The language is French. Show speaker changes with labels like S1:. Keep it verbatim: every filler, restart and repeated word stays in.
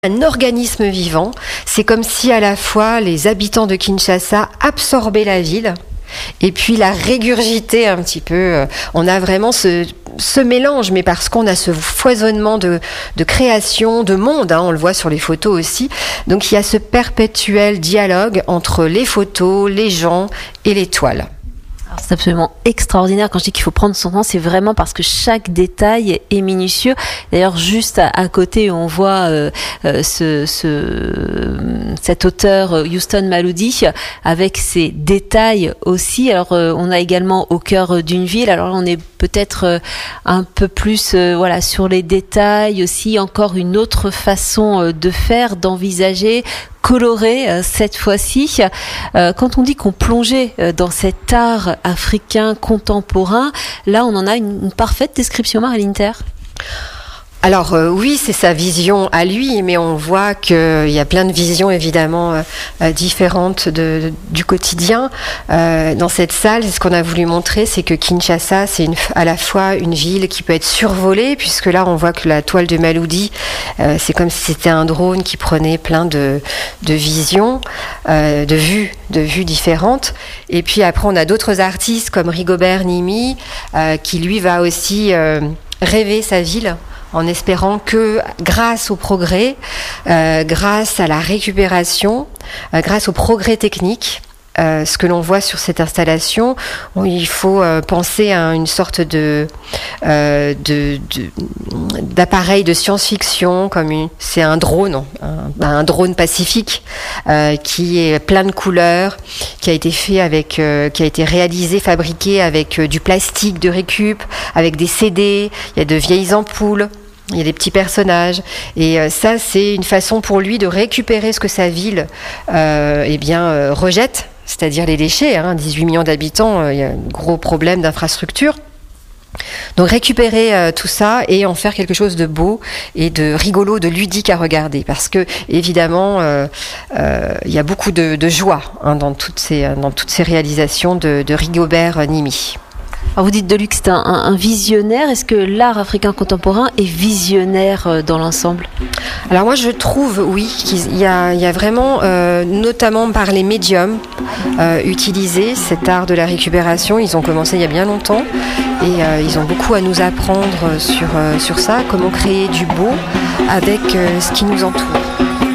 S1: Un organisme vivant, c'est comme si à la fois les habitants de Kinshasa absorbaient la ville et puis la régurgitaient un petit peu. On a vraiment ce, ce mélange, mais parce qu'on a ce foisonnement de, de création, de monde, hein, on le voit sur les photos aussi. Donc il y a ce perpétuel dialogue entre les photos, les gens et les toiles.
S2: Alors, c'est absolument extraordinaire. Quand je dis qu'il faut prendre son temps, c'est vraiment parce que chaque détail est minutieux. D'ailleurs, juste à, à côté, on voit euh, euh, ce, ce, cet auteur Houston Maloudi avec ses détails aussi. Alors, euh, on a également Au cœur d'une ville. Alors, on est peut-être euh, un peu plus euh, voilà sur les détails aussi. Encore une autre façon euh, de faire, d'envisager. Coloré euh, cette fois-ci. Euh, quand on dit qu'on plongeait euh, dans cet art africain contemporain, là on en a une, une parfaite description, Marie Inter.
S1: Alors euh, oui, c'est sa vision à lui, mais on voit qu'il y a plein de visions évidemment euh, euh, différentes de, de, du quotidien. Euh, dans cette salle, ce qu'on a voulu montrer, c'est que Kinshasa, c'est une, à la fois une ville qui peut être survolée, puisque là on voit que la toile de Maloudi, euh, c'est comme si c'était un drone qui prenait plein de, de visions, euh, de vues, de vues différentes. Et puis après, on a d'autres artistes comme Rigobert Nimi, euh, qui lui va aussi euh, rêver sa ville, en espérant que grâce au progrès, euh, grâce à la récupération, euh, grâce au progrès technique, euh, ce que l'on voit sur cette installation, on, il faut euh, penser à une sorte de, euh, de, de d'appareil de science-fiction, comme une, c'est un drone, un, un drone pacifique euh, qui est plein de couleurs, qui a été fait avec, euh, qui a été réalisé, fabriqué avec euh, du plastique de récup, avec des C D, il y a de vieilles ampoules. Il y a des petits personnages et euh, ça c'est une façon pour lui de récupérer ce que sa ville euh, eh bien, euh, rejette, c'est-à-dire les déchets, hein, dix-huit millions d'habitants, euh, il y a un gros problème d'infrastructure. Donc récupérer euh, tout ça et en faire quelque chose de beau et de rigolo, de ludique à regarder, parce que évidemment euh, euh, il y a beaucoup de, de joie hein, dans, toutes ces, dans toutes ces réalisations de, de Rigobert Nimi.
S2: Alors vous dites de lui que c'est un, un visionnaire. Est-ce que l'art africain contemporain est visionnaire dans l'ensemble ?
S1: Alors moi je trouve oui qu'il y a, il y a vraiment, euh, notamment par les médiums, euh, utilisé cet art de la récupération. Ils ont commencé il y a bien longtemps et euh, ils ont beaucoup à nous apprendre sur, euh, sur ça, comment créer du beau avec euh, ce qui nous entoure.